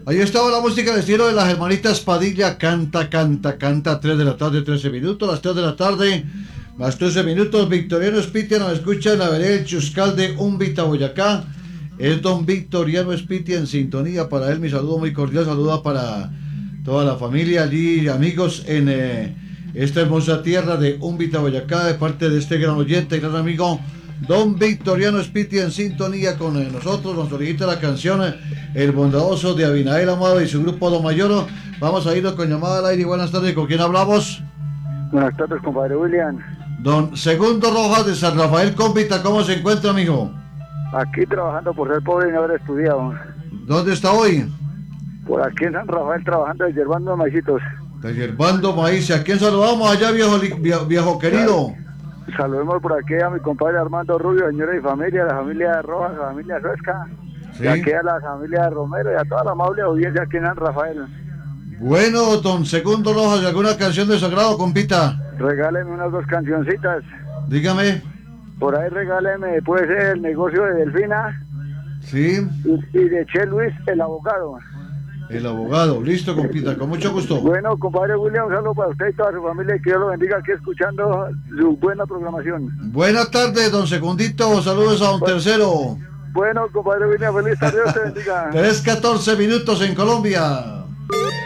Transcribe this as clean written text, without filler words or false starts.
Ahí estaba la música del estilo de las hermanitas Padilla, canta, canta, canta, 3 de la tarde, 13 minutos, las 3 de la tarde, más 13 minutos, Victoriano Espitia nos escucha en la vereda El Chuscal de Umbita, Boyacá, es don Victoriano Espitia en sintonía, para él mi saludo muy cordial, saluda para toda la familia allí, amigos en esta hermosa tierra de Umbita, Boyacá, de parte de este gran oyente, gran amigo, don Victoriano Espitia en sintonía con nosotros, nos solicita la canción El Bondadoso de Abinael Amado y su grupo Don Mayoro. Vamos a irnos con llamada al aire. Buenas tardes, ¿con quién hablamos? Buenas tardes, compadre William. Don Segundo Rojas de San Rafael Cómpita, ¿cómo se encuentra, amigo? Aquí trabajando por ser pobre y no haber estudiado. ¿Dónde está hoy? Por aquí en San Rafael trabajando de yerbando maicitos. De yerbando maíz. ¿A quién saludamos allá, viejo querido? Saludemos por aquí a mi compadre Armando Rubio, señora y familia, la familia Rojas, la familia Suesca, Sí. y aquí a la familia Romero y a toda la amable audiencia aquí en San Rafael. Bueno, don Segundo Rojas, ¿alguna canción de sagrado, compita? Regáleme unas 2 cancioncitas. Dígame. Por ahí regáleme, puede ser El Negocio de Delfina Sí, y de Che Luis, el abogado. el abogado. Listo, compita, con mucho gusto. Bueno, compadre William, un saludo para usted y toda su familia y que Dios lo bendiga aquí escuchando su buena programación. Buenas tardes, don Segundito. Saludos a don Tercero. Bueno, compadre William, feliz tarde, Dios te bendiga. 3:14 minutos en Colombia.